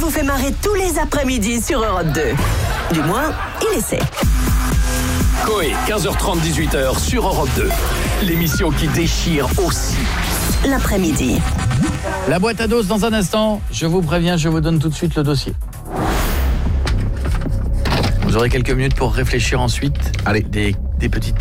vous fait marrer tous les après-midi sur Europe 2. Du moins, il essaie. Coé, 15h30, 18h sur Europe 2. L'émission qui déchire aussi l'après-midi. La boîte à doses dans un instant. Je vous préviens, je vous donne tout de suite le dossier. Vous aurez quelques minutes pour réfléchir ensuite. Allez, des petites